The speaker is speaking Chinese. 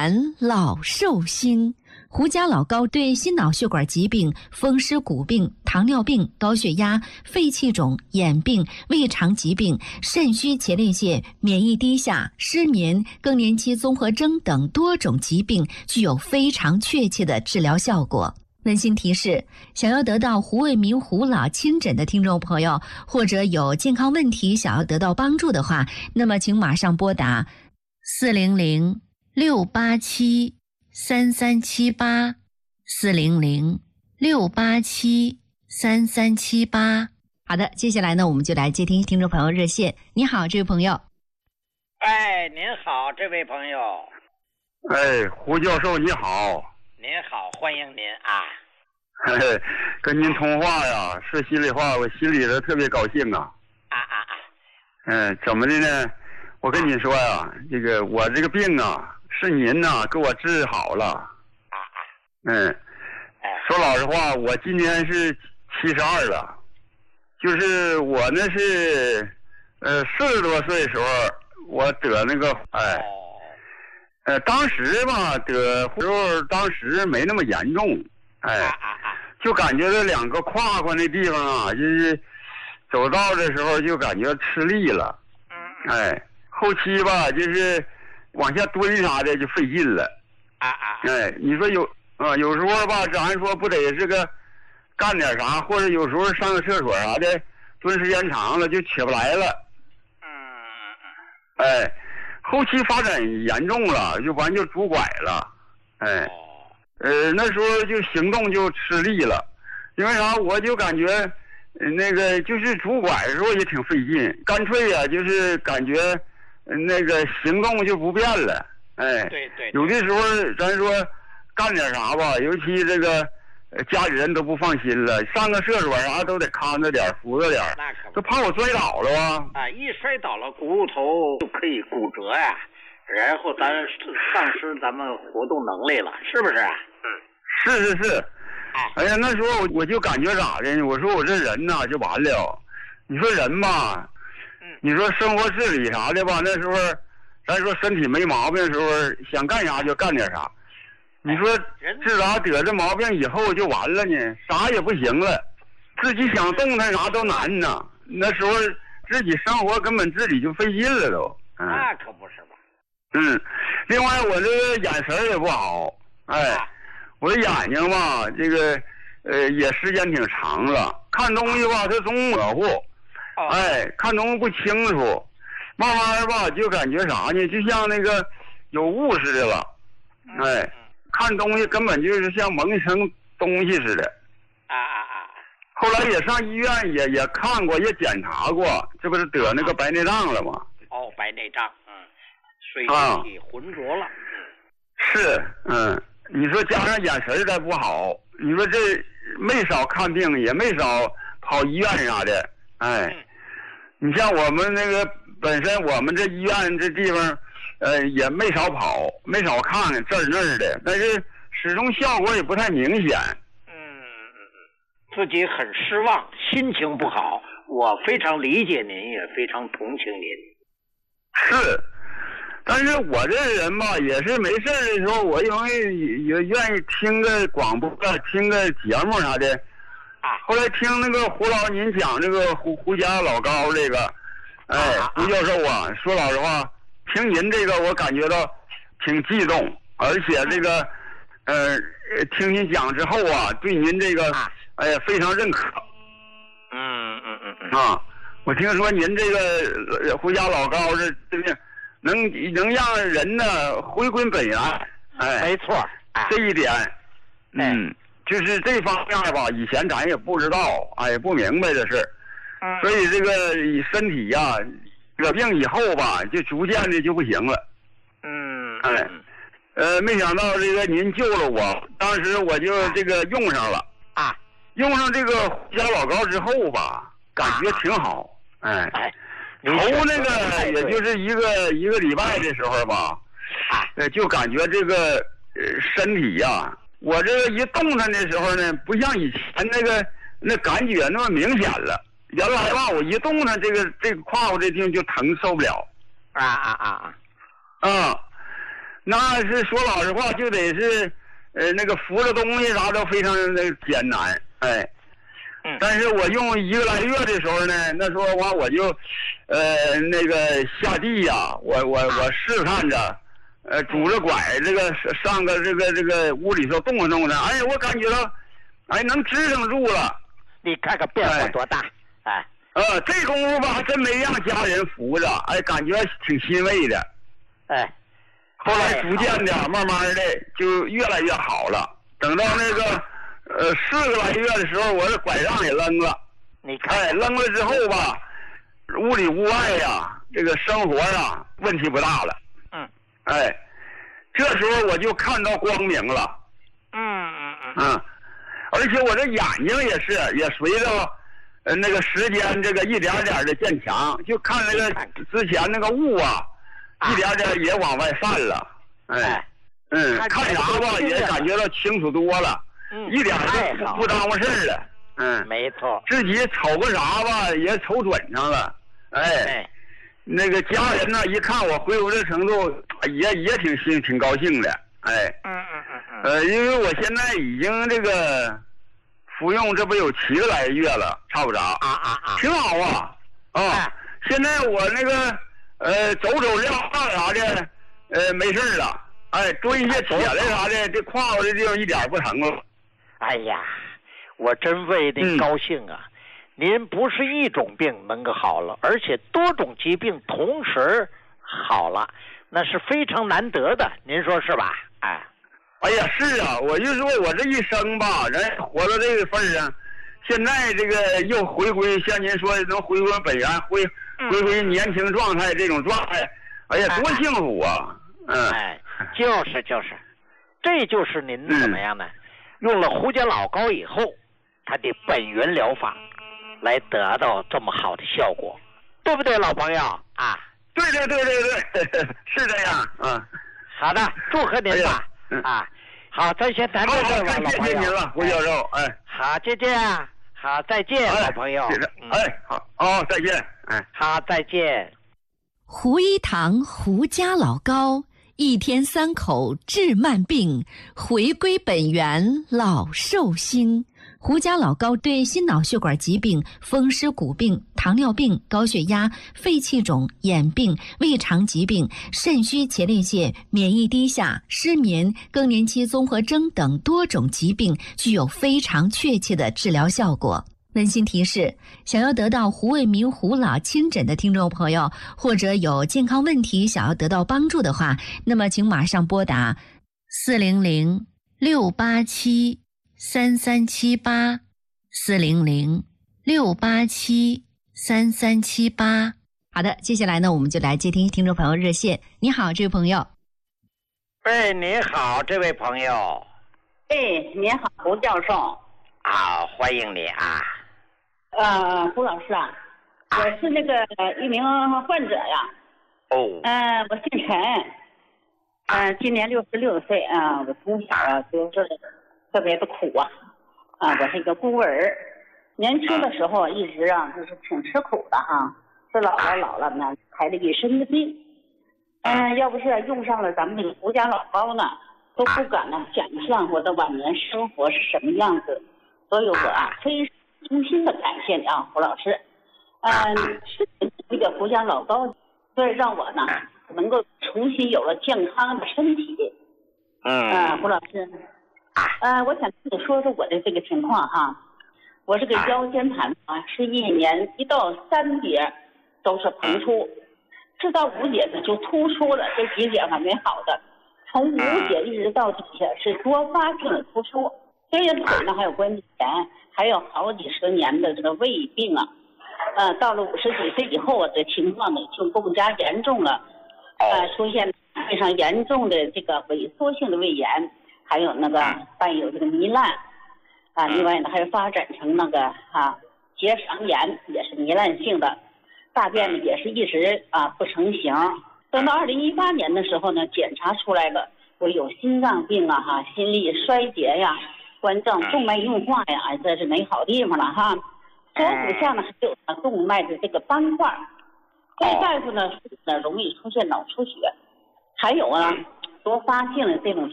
传老寿星。胡家老高对心脑血管疾病、风湿骨病、糖尿病、高血压、肺气肿、眼病、胃肠疾病、肾虚前列腺、免疫低下、失眠、更年期综合征等多种疾病具有非常确切的治疗效果。温馨提示：想要得到胡卫民胡老亲诊的听众朋友，或者有健康问题想要得到帮助的话，那么请马上拨打400-687-3378，400-687-3378。好的，接下来呢，我们就来接听听众朋友热线。你好，这位朋友。 哎，您好，这位朋友。 哎，胡教授你好。 您好，欢迎您啊！ 跟您通话呀，说心里话，我心里头特别高兴啊！怎么的呢？我跟你说呀，我这个病啊，是您呐给我治好了。说老实话，我今年是72了，就是我那是40多岁的时候，我得那个当时吧得时候，当时没那么严重，就感觉这两个胯那地方啊，就是走道的时候就感觉吃力了，后期吧就是往下蹲啥的就费劲了，你说有时候吧，咱说不得是个干点啥，或者有时候上个厕所啥的，蹲时间长了就起不来了，后期发展严重了，就完就拄拐了，那时候就行动就吃力了，因为啥？我就感觉，那个就是拄拐的时候也挺费劲，干脆呀，就是感觉，那个行动就不便了， 对， 有的时候咱说干点啥吧，尤其这个家里人都不放心了，上个厕所啥都得看着点，扶着点， 那可不， 都怕我摔倒了吧？ 一摔倒了骨头就可以骨折呀，然后咱丧失咱们活动能力了，是不是？ 是。哎呀，那时候我就感觉咋的呢？我说我这人呐就完了。你说人吧，你说生活自理啥的吧，那时候咱说身体没毛病的时候，想干啥就干点啥。你说自打得这毛病以后就完了呢，啥也不行了，自己想动弹啥都难呐。那时候自己生活根本自理就费劲了都。 那可不是吧？ 另外我这个眼神也不好，我的眼睛吧，这个也时间挺长了，看东西吧它总模糊，看东西不清楚，慢慢吧就感觉啥呢？就像那个有雾似的了，看东西根本就是像蒙一层东西似的。后来也上医院也看过，也检查过，这不是得那个白内障了吗？ 白内障，水晶体浑浊了。 是，你说加上眼神再不好，你说这没少看病，也没少跑医院啥的，你像我们那个本身我们这医院这地方，也没少跑，没少看这儿那儿的，但是始终效果也不太明显。 自己很失望，心情不好，我非常理解您，也非常同情您。 是，但是我这人吧，也是没事的时候，我也愿意听个广播，听个节目啥的。后来听那个胡老您讲这个胡家老高这个，胡教授啊，说老实话，听您这个我感觉到挺激动，而且这个听您讲之后啊，对您这个非常认可。我听说您这个胡家老高这个能让人呢回归本源， 没错， 这一点，就是这方面吧，以前咱也不知道，也不明白的事，所以这个身体呀，得病以后吧，就逐渐的就不行了，没想到这个您救了我，当时我就这个用上了，用上这个胡家老高之后吧，感觉挺好，头那个也就是一个礼拜的时候吧，就感觉这个身体呀，我这个一动弹的时候呢，不像以前那感觉那么明显了。原来吧，我一动弹，这个胯骨这地方就疼，受不了。 那是说老实话，就得是那个扶着东西啥都非常的艰难，哎。但是我用1个来月的时候呢，那时候完我就那个下地呀，我试探着拄着拐这个上个这个屋里头动了动的，哎，我感觉到哎能支撑住了。 你看看变化多大，哎。 这功夫吧还真没让家人扶着，哎，感觉挺欣慰的。 哎， 后来逐渐的慢慢的就越来越好了。等到那个4个来月的时候，我这拐杖也扔了。 你看， 哎，扔了之后吧，屋里屋外呀，这个生活呀问题不大了。哎，这时候我就看到光明了。而且我这眼睛也随着那个时间这个一点点的渐强，就看那个之前那个雾啊，一点点也往外散了。哎，看啥吧也感觉到清楚多了。一点都不耽误事儿了。 没错。自己瞅个啥吧也瞅准上了。哎，那个家人呢一看我恢复这程度，也挺高兴的。哎，因为我现在已经这个服用这不有7个来月了，差不多。挺好啊。现在我那个走撂啥的，没事了。哎，蹲一些铁的啥的，这胯骨的地方一点不疼了。 哎呀，我真为您高兴啊！您不是一种病能够好了，而且多种疾病同时好了，那是非常难得的，您说是吧？ 哎呀，是啊，我就说我这一生吧，人活到这个份上，现在这个又回归，像您说能回归本源，回归年轻状态这种状态，哎呀，多幸福啊！ 就是，这就是您怎么样呢？用了胡椒老膏以后，它的本源疗法来得到这么好的效果，对不对，老朋友啊？ 对，是这样。 好的，祝贺您吧。好，咱先谈到这儿吧，老朋友。 谢谢您了，胡教授。 好，再见啊。好，再见，老朋友。 好，再见。 好，再见。 胡一堂胡家老膏，1天3口治慢病，回归本源老寿星。胡家老膏对心脑血管疾病、风湿骨病、糖尿病、高血压、肺气肿、眼病、胃肠疾病、肾虚前列腺、免疫低下、失眠、更年期综合征等多种疾病具有非常确切的治疗效果。温馨提示：想要得到胡卫民胡老亲诊的听众朋友，或者有健康问题想要得到帮助的话，那么请马上拨打400-687-3378，400-687-3378。好的，接下来呢，我们就来接听众朋友热线。你好，这位朋友。 你好，这位朋友。 你好，胡教授。 欢迎你啊。 胡老师啊，我是那个一名患者呀。我姓陈，今年66岁啊。我从小啊就是特别的苦啊。我是一个孤儿，年轻的时候一直啊就是挺吃苦的哈，是老了呢排了一身的病。要不是用上了咱们这个胡家老膏呢，都不敢呢想象我的晚年生活是什么样子。所以我非常衷心的感谢你啊，胡老师。是这个胡家老膏，所以让我呢能够重新有了健康的身体。胡老师，我想跟你说说我的这个情况哈。我这个腰间盘是1年1到3节都是膨出，4到5节呢就突出了，这几节还没好的，从5节一直到底下是多发性的突出。这些腿呢还有关节炎，还有好几十年的这个胃病啊。到了50几岁以后，这情况呢就更加严重了。出现非常严重的这个萎缩性的胃炎，还有那个伴有这个糜烂另外呢还有发展成那个结肠炎，也是糜烂性的。大便呢也是一直不成形。等到2018年的时候呢，检查出来了我有心脏病心力衰竭呀，关张动脉硬化呀，这是没好地方了哈。左骨下呢还有动脉的这个斑块，这大夫呢容易出现脑出血。还有多发性的这种